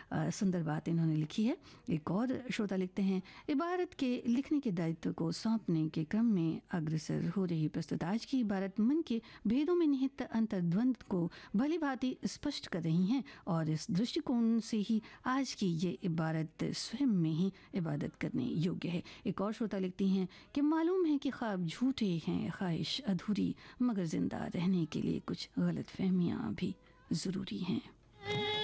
सुंदर बात इन्होंने लिखी है। एक और श्रोता लिखते हैं, इबारत के लिखने के दायित्व को सौंपने के क्रम में अग्रसर हो रही प्रस्तुत आज की इबारत मन के भेदों में निहित अंतर्द्वंद को भली भांति स्पष्ट कर रही हैं और इस दृष्टिकोण से ही आज की ये इबारत स्वयं में ही इबादत करने योग्य है। एक और श्रोता लिखती हैं कि मालूम है कि ख्वाब झूठे हैं, ख्वाहिश अधूरी, मगर जिंदा रहने के लिए कुछ गलत फहमियाँ भी ज़रूरी हैं।